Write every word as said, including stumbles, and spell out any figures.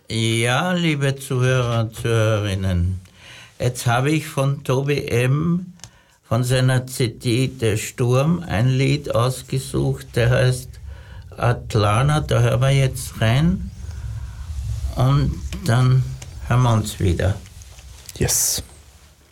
Ja, liebe Zuhörer und Zuhörerinnen, jetzt habe ich von Tobi M. von seiner C D Der Sturm ein Lied ausgesucht, der heißt Atlana, da hören wir jetzt rein und dann hören wir uns wieder. Yes.